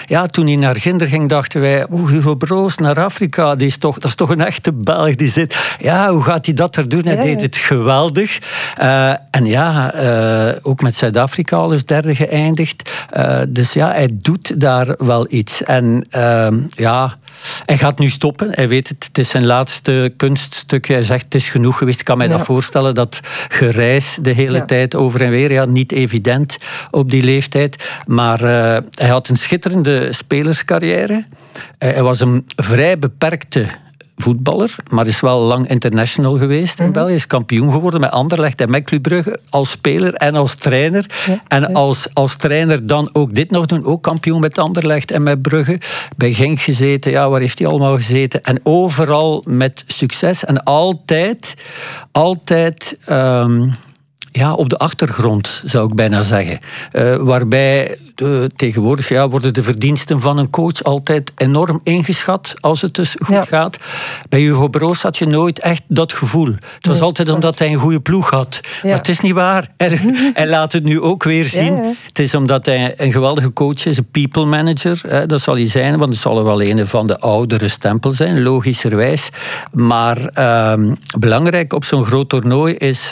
ja, toen hij naar Ginder ging, dachten wij, Hugo Broos naar Afrika, dat is toch een echte Belg die zit. Ja, hoe gaat hij dat er doen? Hij deed het geweldig. En ja, ook met Zuid-Afrika al eens derde geëindigd. Dus ja, hij doet daar wel iets. En ja, hij gaat nu stoppen. Hij weet het. Het is zijn laatste kunststukje. Hij zegt, het is genoeg geweest. Ik kan mij dat voorstellen, dat gereis de hele tijd over en weer. Ja, niet evident op die leeftijd. Maar hij had een schitterende spelerscarrière. Hij was een vrij beperkte voetballer, maar is wel lang international geweest in België. Is kampioen geworden met Anderlecht en met Club Brugge als speler en als trainer. Ja, en als trainer dan ook dit nog doen. Ook kampioen met Anderlecht en met Brugge. Bij Genk gezeten, ja, waar heeft hij allemaal gezeten? En overal met succes. En altijd ja, op de achtergrond, zou ik bijna zeggen. Waarbij tegenwoordig worden de verdiensten van een coach altijd enorm ingeschat als het dus goed gaat. Bij Hugo Broos had je nooit echt dat gevoel. Het was altijd omdat hij een goede ploeg had. Maar het is niet waar. Hij laat het nu ook weer zien. Het is omdat hij een geweldige coach is, een people manager. Dat zal hij zijn, want het zal wel een van de oudere stempels zijn, logischerwijs. Maar belangrijk op zo'n groot toernooi is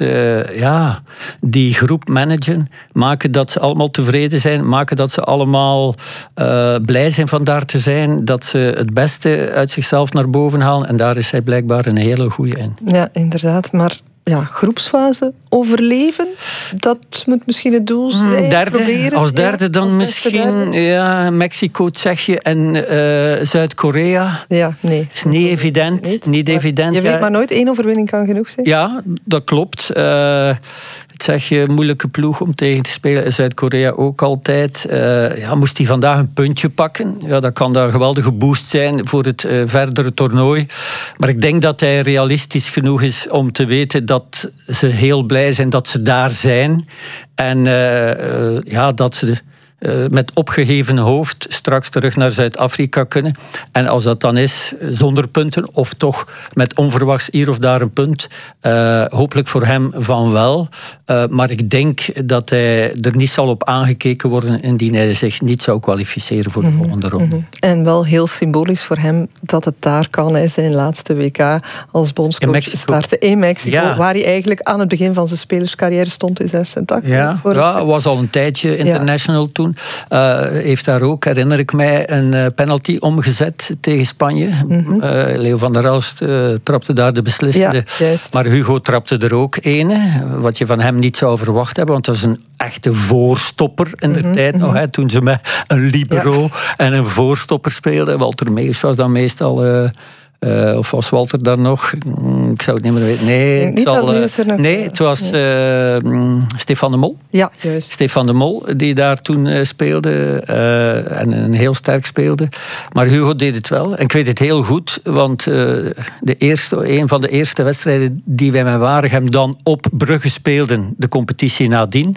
die groep managen, maken dat ze allemaal tevreden zijn, maken dat ze allemaal blij zijn van daar te zijn, dat ze het beste uit zichzelf naar boven halen. En daar is hij blijkbaar een hele goeie in. Ja, inderdaad. Maar groepsfase overleven, dat moet misschien het doel zijn. Proberen. Als derde dan misschien Mexico, Tsjechië en Zuid-Korea. Ja, nee. Is niet evident. Niet evident. Je weet maar nooit, 1 overwinning kan genoeg zijn. Ja, dat klopt. Tsjechië, moeilijke ploeg om tegen te spelen. Zuid-Korea ook altijd. Moest hij vandaag een puntje pakken? Ja, dat kan dan een geweldige boost zijn voor het verdere toernooi. Maar ik denk dat hij realistisch genoeg is om te weten dat ze heel blij zijn dat ze daar zijn. En dat ze met opgeheven hoofd straks terug naar Zuid-Afrika kunnen. En als dat dan is zonder punten, of toch met onverwachts hier of daar een punt, hopelijk voor hem van wel. Maar ik denk dat hij er niet zal op aangekeken worden indien hij zich niet zou kwalificeren voor de volgende ronde. En wel heel symbolisch voor hem dat het daar kan. Hij zijn laatste WK als bondscoach starten in Mexico, waar hij eigenlijk aan het begin van zijn spelerscarrière stond in 86. Ja, was al een tijdje international toen. Heeft daar ook, herinner ik mij, een penalty omgezet tegen Spanje. Leo van der Elst trapte daar de beslissende. Maar Hugo trapte er ook ene, wat je van hem niet zou verwacht hebben, want dat is een echte voorstopper in de tijd nog. Toen ze met een libero en een voorstopper speelden. Walter Meeuws was dan meestal... of was Walter daar nog? Ik zou het niet meer weten. Nee, het was Stefan de Mol. Ja, juist. Stefan de Mol, die daar toen speelde. En heel sterk speelde. Maar Hugo deed het wel. En ik weet het heel goed, want een van de eerste wedstrijden die wij met Waregem dan op Brugge speelden, de competitie nadien,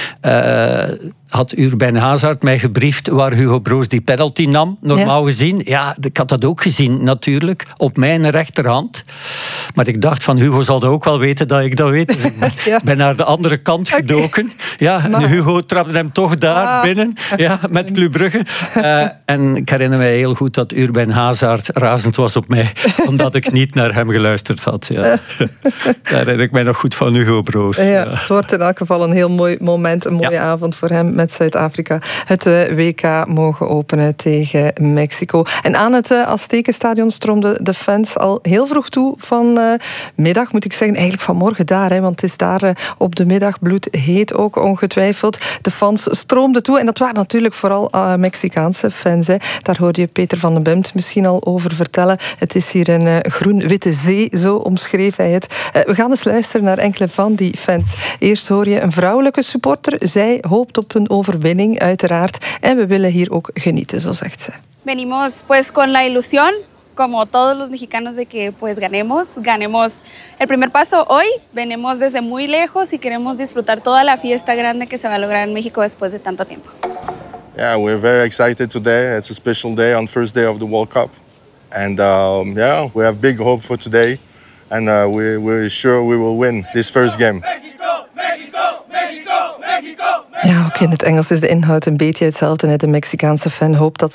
had Urbain Hazard mij gebriefd waar Hugo Broos die penalty nam. Normaal gezien, ik had dat ook gezien natuurlijk, op mijn rechterhand. Maar ik dacht van, Hugo zal dat ook wel weten dat ik dat weet. Dus ik ben naar de andere kant gedoken. En Hugo trapte hem toch daar binnen, met Club Brugge. En ik herinner mij heel goed dat Urbain Hazard razend was op mij, omdat ik niet naar hem geluisterd had. Daar herinner ik mij nog goed van Hugo Broos. Het wordt in elk geval een heel mooi moment, een mooie avond voor hem met Zuid-Afrika. Het WK mogen openen tegen Mexico. En aan het Aztekenstadion stroomden de fans al heel vroeg toe vanmiddag, moet ik zeggen. Eigenlijk vanmorgen daar, want het is daar op de middag bloedheet ook ongetwijfeld. De fans stroomden toe en dat waren natuurlijk vooral Mexicaanse fans. Daar hoorde je Peter van den Bemt misschien al over vertellen. Het is hier een groen-witte zee, zo omschreef hij het. We gaan eens luisteren naar enkele van die fans. Eerst hoor je een vrouwelijke supporter. Zij hoopt op een overwinning, uiteraard. En we willen hier ook genieten, zo zegt ze. Venimos pues con la ilusión, como todos los mexicanos, de que pues ganemos el primer paso hoy. Venimos desde muy lejos y queremos disfrutar toda la fiesta grande que se va a lograr en México después de tanto tiempo. Yeah, we're very excited today. It's a special day on first day of the World Cup. And we have big hope for today. And we're sure we will win this first game. Mexico, Mexico, Mexico, Mexico. Ja, ook in het Engels is de inhoud een beetje hetzelfde. De Mexicaanse fan hoopt dat